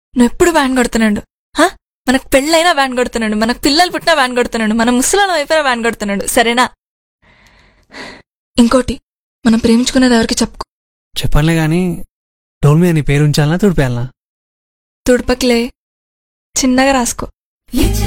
నువ్వు ఎప్పుడు వ్యాన్ కొడుతున్నాడు. మనకు పెళ్ళైనా వ్యాన్ కొడుతున్నాడు, మనకు పిల్లలు పుట్టినా వ్యాన్ కొడుతున్నాడు, మన ముసలాలం అయిపోయినా వ్యాన్ కొడుతున్నాడు. సరేనా? ఇంకోటి, మనం ప్రేమించుకునేది ఎవరికి చెప్పుకో. చెప్పనులే గాని డోల్ మీద నీ పేరు ఉంచాలనా తుడిపేయాలనా? తుడుపకిలే, చిన్నగా రాసుకో.